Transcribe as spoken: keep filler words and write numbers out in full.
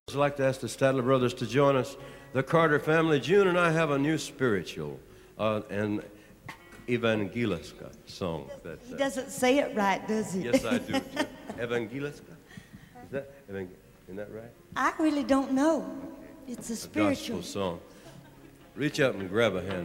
I'd like to ask the Statler brothers to join us. The Carter family, June and I have a new spiritual, uh, an Evangeliska song. That, He uh, doesn't say it right, does he? yes, I do. Too. Evangeliska? Is that, evang- isn't that right? I really don't know. It's a A spiritual. gospel song. Reach up and grab a hand.